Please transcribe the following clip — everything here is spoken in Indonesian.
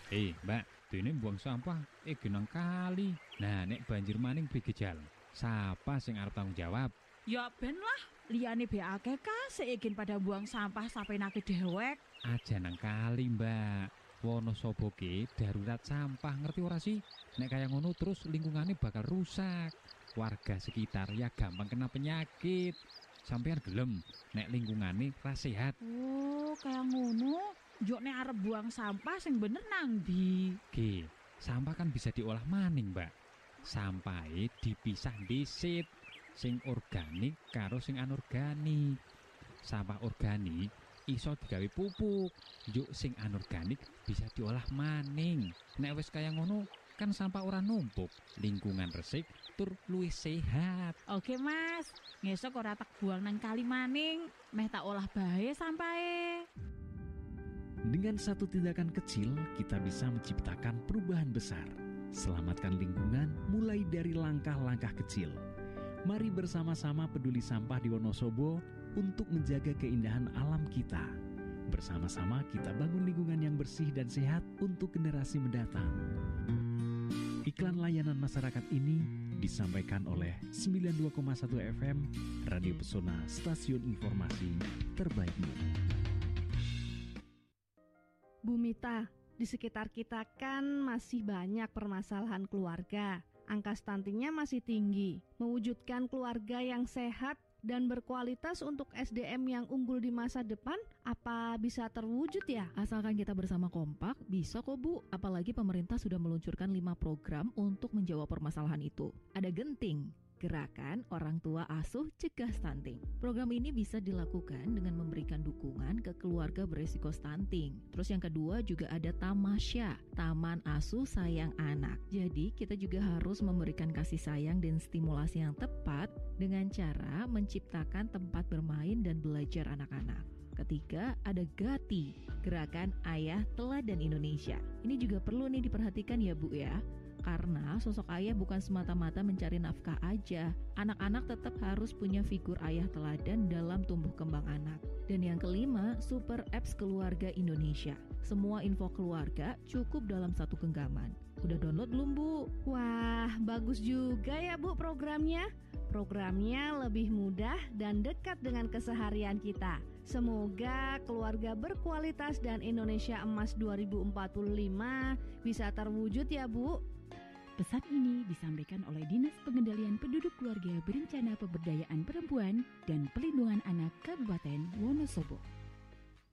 Mbak, dene buang sampah genang kali. Nah, nek banjir maning bigejal. Sapa sing arep tanggung jawab? Ya ben lah, liyane BAKK seikin pada buang sampah sampai nake dewek. Aja nang kali, Mbak. Wonosobo ki darurat sampah, ngerti ora sih? Nek kaya ngono terus lingkungannya bakal rusak. Warga sekitar ya gampang kena penyakit. Sampeyan gelem nek lingkungannya ra sehat. Oh, kayak ngono. Jok nek arep buang sampah sing bener nang ndi? Sampah kan bisa diolah maning, Mbak. Sampahe dipisah dhisit. Sing organik karo sing anorganik. Sampah organik iso digawe pupuk. Juk sing anorganik bisa diolah maning. Nek wis kaya ngono kan sampah ora numpuk, lingkungan resik tur luwih sehat. Oke Mas, ngesok ora tak buang nang kali maning, meh tak olah bae sampahe. Dengan satu tindakan kecil, kita bisa menciptakan perubahan besar. Selamatkan lingkungan mulai dari langkah-langkah kecil. Mari bersama-sama peduli sampah di Wonosobo untuk menjaga keindahan alam kita. Bersama-sama kita bangun lingkungan yang bersih dan sehat untuk generasi mendatang. Iklan layanan masyarakat ini disampaikan oleh 92,1 FM Radio Pesona Stasiun Informasi Terbaikmu. Bu Mita, di sekitar kita kan masih banyak permasalahan keluarga. Angka stuntingnya masih tinggi. Mewujudkan keluarga yang sehat dan berkualitas untuk SDM yang unggul di masa depan, apa bisa terwujud ya? Asalkan kita bersama kompak, bisa kok Bu. Apalagi pemerintah sudah meluncurkan 5 program untuk menjawab permasalahan itu. Ada Genting, Gerakan Orang Tua Asuh Cegah Stunting. Program ini bisa dilakukan dengan memberikan dukungan ke keluarga berisiko stunting. Terus yang kedua juga ada Tamasya, Taman Asuh Sayang Anak. Jadi kita juga harus memberikan kasih sayang dan stimulasi yang tepat dengan cara menciptakan tempat bermain dan belajar anak-anak. Ketiga, ada Gati, Gerakan Ayah Teladan Indonesia. Ini juga perlu nih diperhatikan ya Bu ya. Karena sosok ayah bukan semata-mata mencari nafkah aja. Anak-anak tetap harus punya figur ayah teladan dalam tumbuh kembang anak. Dan yang kelima, Super Apps Keluarga Indonesia. Semua info keluarga cukup dalam satu genggaman. Udah download belum Bu? Wah, bagus juga ya Bu programnya. Programnya lebih mudah dan dekat dengan keseharian kita. Semoga keluarga berkualitas dan Indonesia Emas 2045 bisa terwujud ya Bu. Pesan ini disampaikan oleh Dinas Pengendalian Penduduk Keluarga Berencana Pemberdayaan Perempuan dan Pelindungan Anak Kabupaten Wonosobo.